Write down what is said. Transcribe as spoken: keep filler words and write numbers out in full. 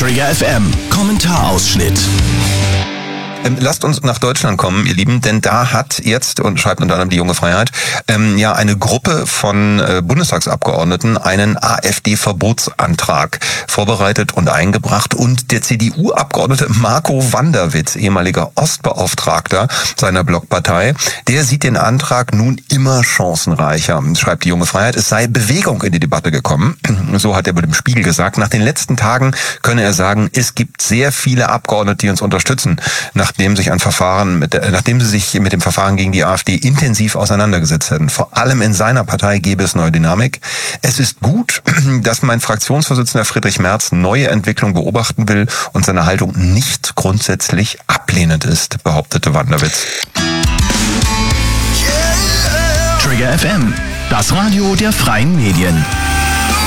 Trigger F M, Kommentarausschnitt. Ähm, lasst uns nach Deutschland kommen, ihr Lieben, denn da hat jetzt, und schreibt unter anderem die Junge Freiheit, ähm, ja eine Gruppe von äh, Bundestagsabgeordneten einen AfD-Verbotsantrag vorbereitet und eingebracht. Und der C D U-Abgeordnete Marco Wanderwitz, ehemaliger Ostbeauftragter seiner Blockpartei, der sieht den Antrag nun immer chancenreicher. Schreibt die Junge Freiheit, es sei Bewegung in die Debatte gekommen. So hat er bei dem Spiegel gesagt. Nach den letzten Tagen könne er sagen, es gibt sehr viele Abgeordnete, die uns unterstützen, nachdem sich ein Verfahren mit der, nachdem sie sich mit dem Verfahren gegen die AfD intensiv auseinandergesetzt hätten. Vor allem in seiner Partei gäbe es neue Dynamik. Es ist gut, dass mein Fraktionsvorsitzender Friedrich Merz neue Entwicklungen beobachten will und seine Haltung nicht grundsätzlich ablehnend ist, behauptete Wanderwitz. Trigger F M, das Radio der freien Medien.